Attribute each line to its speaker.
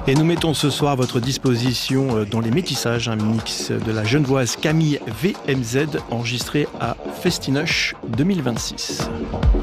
Speaker 1: Et nous mettons ce soir à votre disposition dans les métissages un mix de la genevoise Camille VMZ enregistré à Festinoche 2026.